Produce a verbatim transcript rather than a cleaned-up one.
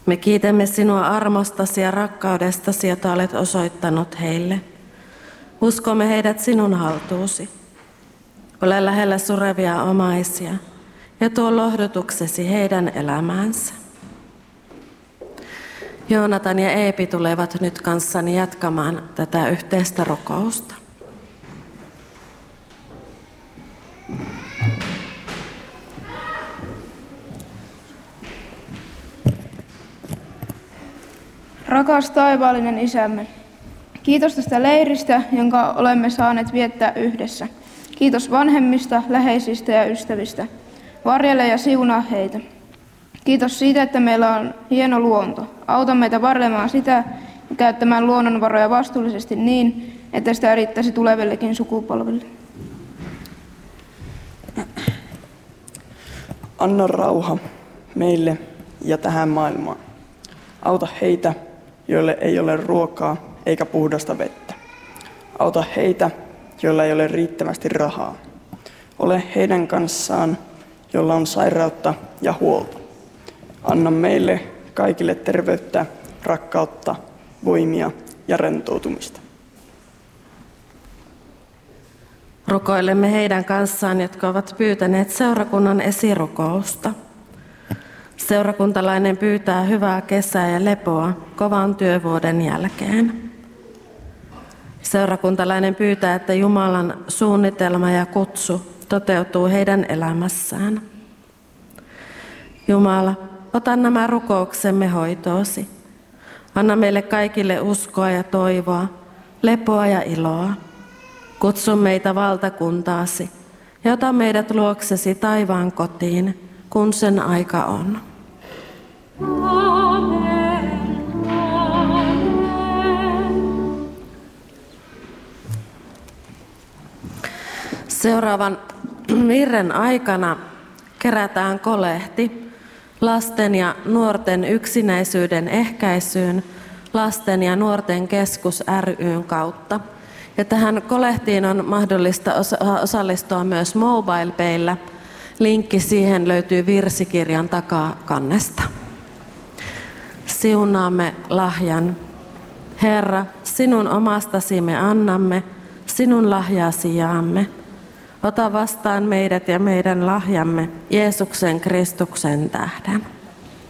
Me kiitämme sinua armostasi ja rakkaudestasi, jota olet osoittanut heille. Uskomme heidät sinun haltuusi. Ole lähellä surevia omaisia ja tuo lohdutuksesi heidän elämäänsä. Joonatan ja Eepi tulevat nyt kanssani jatkamaan tätä yhteistä rukousta. Rakas taivaallinen Isämme, kiitos tästä leiristä, jonka olemme saaneet viettää yhdessä. Kiitos vanhemmista, läheisistä ja ystävistä. Varjele ja siunaa heitä. Kiitos siitä, että meillä on hieno luonto. Auta meitä varjelemaan sitä ja käyttämään luonnonvaroja vastuullisesti niin, että sitä riittäisi tulevillekin sukupolville. Anna rauha meille ja tähän maailmaan. Auta heitä, joille ei ole ruokaa eikä puhdasta vettä. Auta heitä, joilla ei ole riittävästi rahaa. Ole heidän kanssaan, joilla on sairautta ja huolta. Anna meille kaikille terveyttä, rakkautta, voimia ja rentoutumista. Rukoilemme heidän kanssaan, jotka ovat pyytäneet seurakunnan esirukousta. Seurakuntalainen pyytää hyvää kesää ja lepoa kovan työvuoden jälkeen. Seurakuntalainen pyytää, että Jumalan suunnitelma ja kutsu toteutuu heidän elämässään. Jumala, ota nämä rukouksemme hoitoosi. Anna meille kaikille uskoa ja toivoa, lepoa ja iloa. Kutsu meitä valtakuntaasi ja ota meidät luoksesi taivaan kotiin, kun sen aika on. Amen. Amen. Seuraavan virren aikana kerätään kolehti lasten ja nuorten yksinäisyyden ehkäisyyn Lasten ja nuorten keskus ry:n kautta. Ja tähän kolehtiin on mahdollista osallistua myös MobilePayllä. Linkki siihen löytyy virsikirjan takakannesta. Siunaamme lahjan. Herra, sinun omastasi me annamme, sinun lahjasi jaamme. Ota vastaan meidät ja meidän lahjamme Jeesuksen Kristuksen tähden.